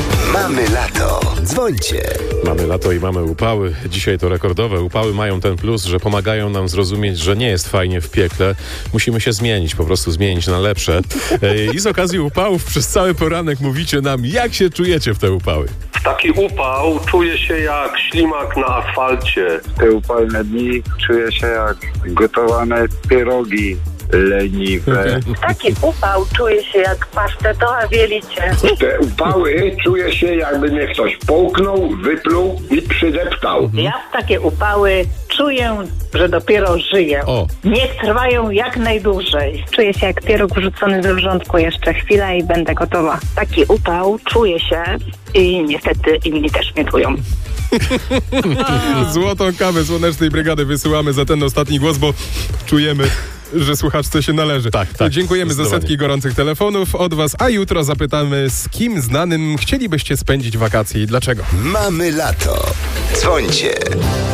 Mamy lato. Dzwońcie. Mamy lato i mamy upały. Dzisiaj to rekordowe. Upały mają ten plus, że pomagają nam zrozumieć, że nie jest fajnie w piekle. Musimy się zmienić, po prostu zmienić na lepsze. I z okazji upałów przez cały poranek mówicie nam, jak się czujecie w te upały. W taki upał czuję się jak ślimak na asfalcie. Te upalne dni czuję się jak gotowane pierogi leniwe. Taki upał czuje się jak pasztetowa wielicie. Te upały czuję się, jakby mnie ktoś połknął, wypluł i przydeptał. Ja w takie upały czuję, że dopiero żyję. O. Niech trwają jak najdłużej. Czuję się jak pieróg wrzucony do wrzątku. Jeszcze chwila i będę gotowa. Taki upał czuję się i niestety inni też mnie czują. Złotą kawę Słonecznej Brygady wysyłamy za ten ostatni głos, bo czujemy, że słuchaczce się należy. Tak. Dziękujemy za setki gorących telefonów od was, a jutro zapytamy, z kim znanym chcielibyście spędzić wakacje i dlaczego. Mamy lato. Dzwońcie.